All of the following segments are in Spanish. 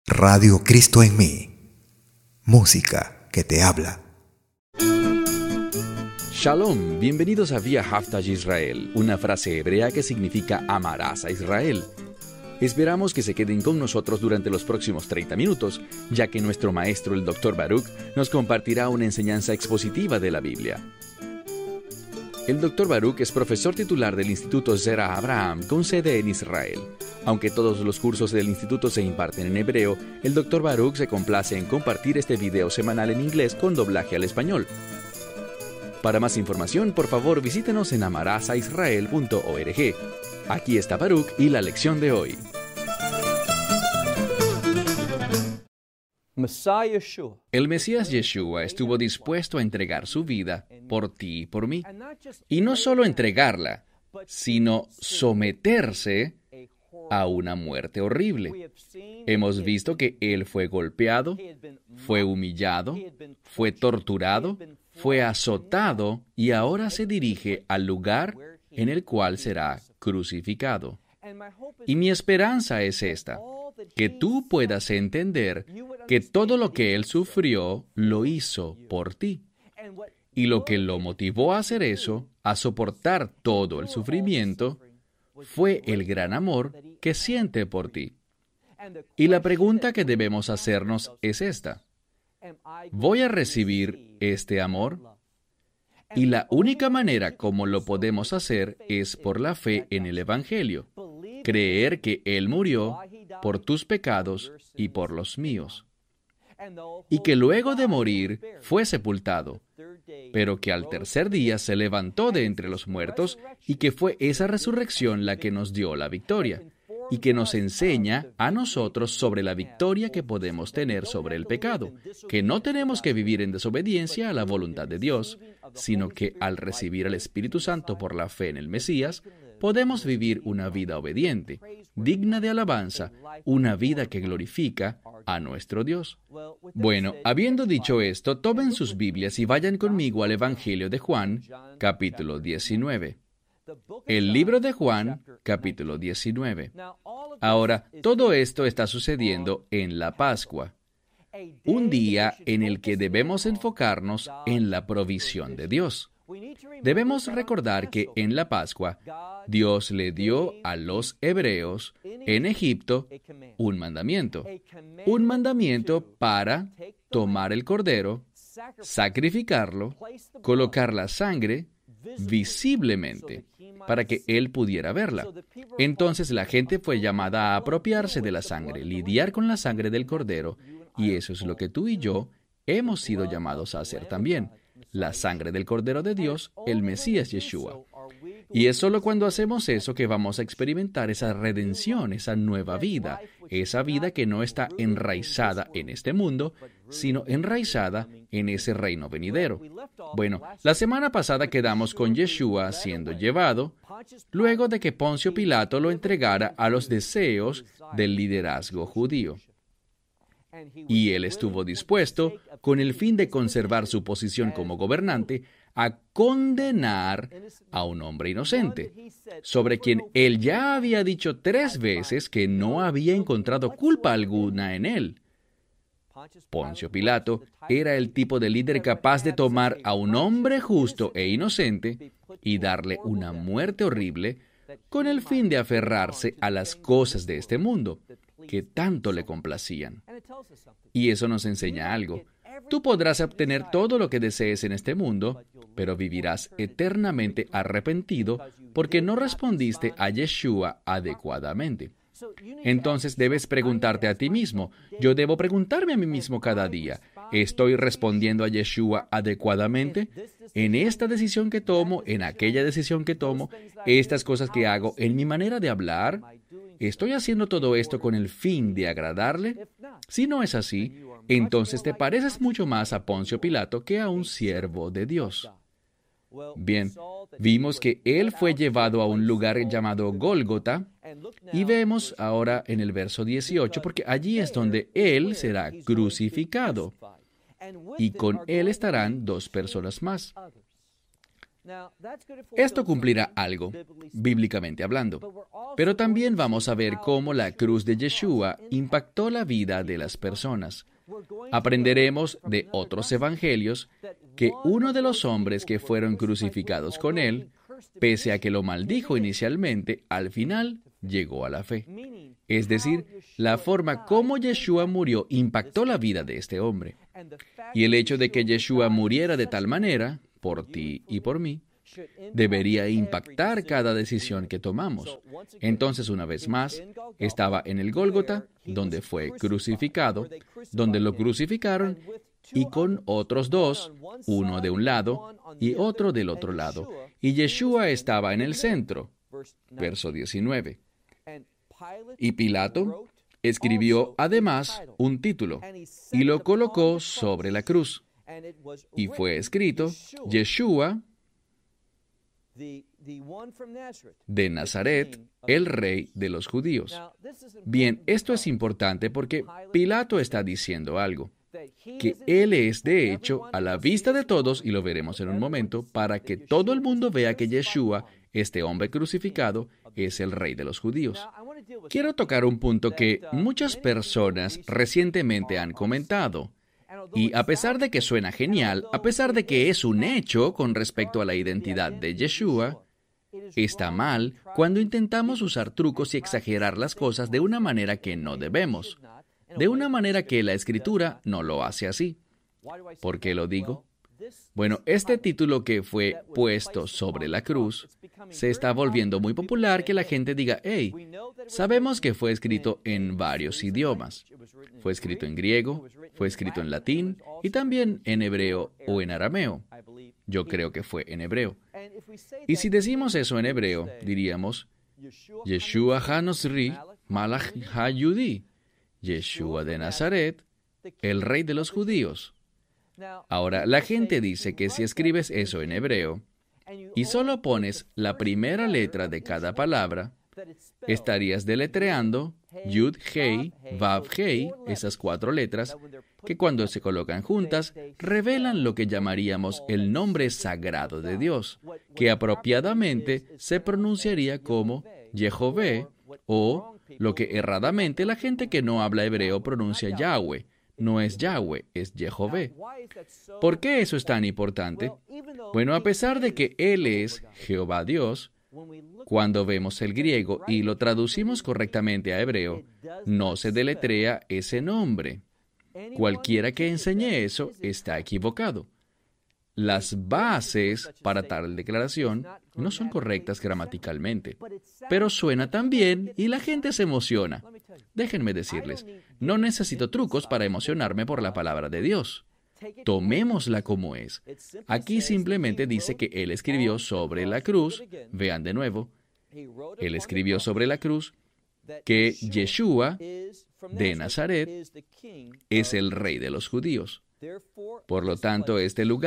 Radio Cristo en mí. Música que te habla. Shalom, bienvenidos a Vía Haftaj Israel, una frase hebrea que significa amarás a Israel. Esperamos que se queden con nosotros durante los próximos 30 minutos, ya que nuestro maestro, el Dr. Baruch, nos compartirá una enseñanza expositiva de la Biblia. El Dr. Baruch es profesor titular del Instituto Zera Abraham, con sede en Israel. Aunque todos los cursos del instituto se imparten en hebreo, el Dr. Baruch se complace en compartir este video semanal en inglés con doblaje al español. Para más información, por favor, visítenos en amarasaisrael.org. Aquí está Baruch y la lección de hoy. El Mesías Yeshua estuvo dispuesto a entregar su vida por ti y por mí. Y no solo entregarla, sino someterse a una muerte horrible. Hemos visto que Él fue golpeado, fue humillado, fue torturado, fue azotado y ahora se dirige al lugar en el cual será crucificado. Y mi esperanza es esta, que tú puedas entender que todo lo que Él sufrió lo hizo por ti. Y lo que lo motivó a hacer eso, a soportar todo el sufrimiento, fue el gran amor que siente por ti. Y la pregunta que debemos hacernos es esta: ¿voy a recibir este amor? Y la única manera como lo podemos hacer es por la fe en el Evangelio. Creer que Él murió por tus pecados y por los míos. Y que luego de morir fue sepultado, pero que al tercer día se levantó de entre los muertos y que fue esa resurrección la que nos dio la victoria y que nos enseña a nosotros sobre la victoria que podemos tener sobre el pecado, que no tenemos que vivir en desobediencia a la voluntad de Dios, sino que al recibir al Espíritu Santo por la fe en el Mesías, podemos vivir una vida obediente, digna de alabanza, una vida que glorifica a nuestro Dios. Bueno, habiendo dicho esto, tomen sus Biblias y vayan conmigo al Evangelio de Juan, capítulo 19. El libro de Juan, capítulo 19. Ahora, todo esto está sucediendo en la Pascua, un día en el que debemos enfocarnos en la provisión de Dios. Debemos recordar que en la Pascua, Dios le dio a los hebreos en Egipto un mandamiento para tomar el cordero, sacrificarlo, colocar la sangre visiblemente, para que él pudiera verla. Entonces la gente fue llamada a apropiarse de la sangre, lidiar con la sangre del cordero, y eso es lo que tú y yo hemos sido llamados a hacer también. La sangre del Cordero de Dios, el Mesías Yeshua. Y es solo cuando hacemos eso que vamos a experimentar esa redención, esa nueva vida, esa vida que no está enraizada en este mundo, sino enraizada en ese reino venidero. Bueno, la semana pasada quedamos con Yeshua siendo llevado, luego de que Poncio Pilato lo entregara a los deseos del liderazgo judío. Y él estuvo dispuesto, con el fin de conservar su posición como gobernante, a condenar a un hombre inocente, sobre quien él ya había dicho 3 veces que no había encontrado culpa alguna en él. Poncio Pilato era el tipo de líder capaz de tomar a un hombre justo e inocente y darle una muerte horrible con el fin de aferrarse a las cosas de este mundo, que tanto le complacían. Y eso nos enseña algo. Tú podrás obtener todo lo que desees en este mundo, pero vivirás eternamente arrepentido porque no respondiste a Yeshua adecuadamente. Entonces debes preguntarte a ti mismo. Yo debo preguntarme a mí mismo cada día, ¿estoy respondiendo a Yeshua adecuadamente? En esta decisión que tomo, en aquella decisión que tomo, estas cosas que hago, en mi manera de hablar, ¿estoy haciendo todo esto con el fin de agradarle? Si no es así, entonces te pareces mucho más a Poncio Pilato que a un siervo de Dios. Bien, vimos que él fue llevado a un lugar llamado Gólgota, y vemos ahora en el verso 18, porque allí es donde él será crucificado, y con él estarán 2 personas más. Esto cumplirá algo, bíblicamente hablando. Pero también vamos a ver cómo la cruz de Yeshua impactó la vida de las personas. Aprenderemos de otros evangelios que uno de los hombres que fueron crucificados con él, pese a que lo maldijo inicialmente, al final llegó a la fe. Es decir, la forma como Yeshua murió impactó la vida de este hombre. Y el hecho de que Yeshua muriera de tal manera, por ti y por mí, debería impactar cada decisión que tomamos. Entonces, una vez más, estaba en el Gólgota, donde fue crucificado, donde lo crucificaron, y con otros dos, uno de un lado y otro del otro lado. Y Yeshua estaba en el centro. Verso 19. Y Pilato escribió además un título y lo colocó sobre la cruz. Y fue escrito, Yeshua de Nazaret, el rey de los judíos. Bien, esto es importante porque Pilato está diciendo algo, que él es, de hecho, a la vista de todos, y lo veremos en un momento, para que todo el mundo vea que Yeshua, este hombre crucificado, es el rey de los judíos. Quiero tocar un punto que muchas personas recientemente han comentado. Y a pesar de que suena genial, a pesar de que es un hecho con respecto a la identidad de Yeshua, está mal cuando intentamos usar trucos y exagerar las cosas de una manera que no debemos, de una manera que la Escritura no lo hace así. ¿Por qué lo digo? Bueno, este título que fue puesto sobre la cruz se está volviendo muy popular, que la gente diga, hey, sabemos que fue escrito en varios idiomas. Fue escrito en griego, fue escrito en latín y también en hebreo o en arameo. Yo creo que fue en hebreo. Y si decimos eso en hebreo, diríamos, Yeshua HaNosri Malach HaYudí, Yeshua de Nazaret, el rey de los judíos. Ahora, la gente dice que si escribes eso en hebreo y solo pones la primera letra de cada palabra, estarías deletreando Yud, Hei, Vav, Hei, esas 4 letras, que cuando se colocan juntas, revelan lo que llamaríamos el nombre sagrado de Dios, que apropiadamente se pronunciaría como Yehová, o lo que erradamente la gente que no habla hebreo pronuncia Yahweh. No es Yahweh, es Jehová. ¿Por qué eso es tan importante? Bueno, a pesar de que Él es Jehová Dios, cuando vemos el griego y lo traducimos correctamente a hebreo, no se deletrea ese nombre. Cualquiera que enseñe eso está equivocado. Las bases para tal declaración no son correctas gramaticalmente, pero suena tan bien y la gente se emociona. Déjenme decirles, no necesito trucos para emocionarme por la palabra de Dios. Tomémosla como es. Aquí simplemente dice que Él escribió sobre la cruz, vean de nuevo, Él escribió sobre la cruz que Yeshua de Nazaret es el rey de los judíos. Por lo tanto,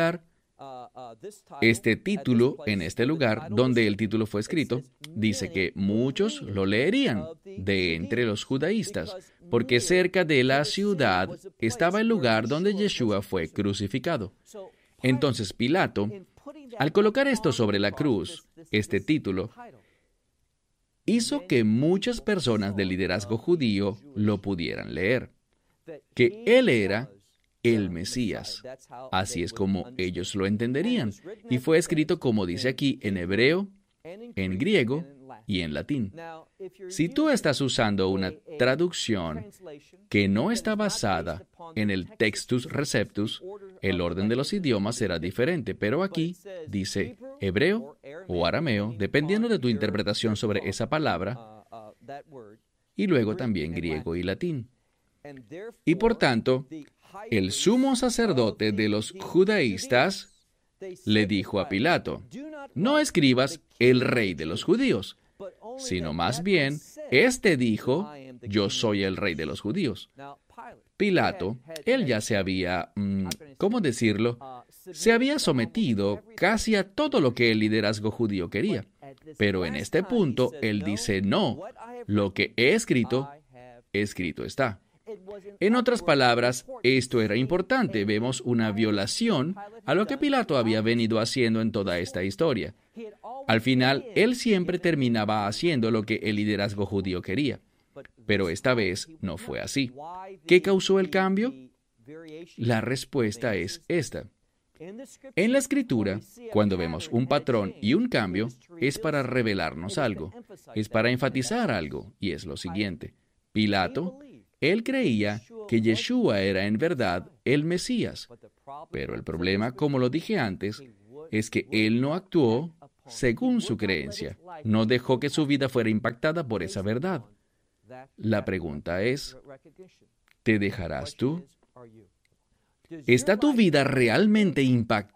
este título en este lugar, donde el título fue escrito, dice que muchos lo leerían de entre los judaístas, porque cerca de la ciudad estaba el lugar donde Yeshua fue crucificado. Entonces Pilato, al colocar esto sobre la cruz, este título, hizo que muchas personas del liderazgo judío lo pudieran leer, que Él era el Mesías. Así es como ellos lo entenderían. Y fue escrito, como dice aquí, en hebreo, en griego y en latín. Si tú estás usando una traducción que no está basada en el Textus Receptus, el orden de los idiomas será diferente, pero aquí dice hebreo o arameo, dependiendo de tu interpretación sobre esa palabra, y luego también griego y latín. Y por tanto, el sumo sacerdote de los judaístas le dijo a Pilato, no escribas el rey de los judíos, sino más bien, este dijo, yo soy el rey de los judíos. Pilato, él ya se había, ¿cómo decirlo? Se había sometido casi a todo lo que el liderazgo judío quería. Pero en este punto, él dice, no, lo que he escrito, escrito está. En otras palabras, esto era importante. Vemos una violación a lo que Pilato había venido haciendo en toda esta historia. Al final, él siempre terminaba haciendo lo que el liderazgo judío quería. Pero esta vez no fue así. ¿Qué causó el cambio? La respuesta es esta. En la Escritura, cuando vemos un patrón y un cambio, es para revelarnos algo, es para enfatizar algo, y es lo siguiente. Pilato, él creía que Yeshua era en verdad el Mesías, pero el problema, como lo dije antes, es que él no actuó según su creencia, no dejó que su vida fuera impactada por esa verdad. La pregunta es, ¿te dejarás tú? ¿Está tu vida realmente impactada